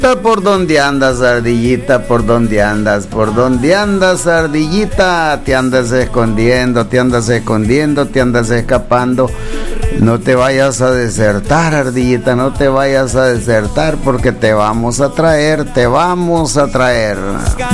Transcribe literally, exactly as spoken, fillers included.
¿Por dónde andas, ardillita? ¿Por dónde andas? ¿Por dónde andas, ardillita? Te andas escondiendo, te andas escondiendo, te andas escapando. No te vayas a desertar, ardillita, no te vayas a desertar porque te vamos a traer, te vamos a traer.